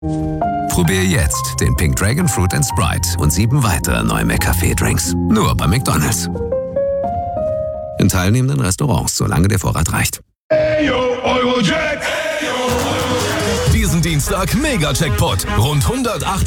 Probier jetzt den Pink Dragon Fruit and Sprite und 7 weitere neue McCafé-Drinks. Nur bei McDonald's. In teilnehmenden Restaurants, solange der Vorrat reicht. Diesen Dienstag Mega-Jackpot. Rund 180